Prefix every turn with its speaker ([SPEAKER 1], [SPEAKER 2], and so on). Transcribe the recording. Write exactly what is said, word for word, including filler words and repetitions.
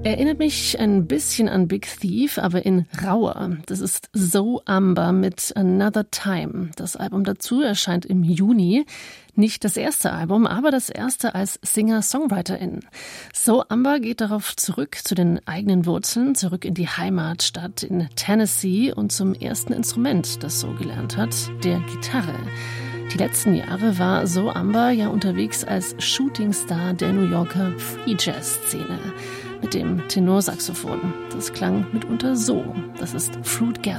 [SPEAKER 1] Erinnert mich ein bisschen an Big Thief, aber in rauer. Das ist So Amber mit Another Time. Das Album dazu erscheint im Juni. Nicht das erste Album, aber das erste als Singer-Songwriterin. So Amber geht darauf zurück, zu den eigenen Wurzeln, zurück in die Heimatstadt in Tennessee und zum ersten Instrument, das So gelernt hat, der Gitarre. Die letzten Jahre war So Amber ja unterwegs als Shootingstar der New Yorker Free Jazz Szene. Mit dem Tenorsaxophon. Das klang mitunter so. Das ist Fruit Gather.